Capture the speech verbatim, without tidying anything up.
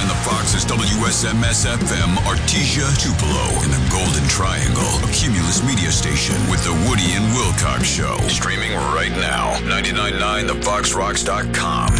on the Fox's W S M S F M Artesia Tupelo in the Golden Triangle, a Cumulus media station with the Woody and Wilcox Show. Streaming right now. ninety-nine point nine the fox rocks dot com.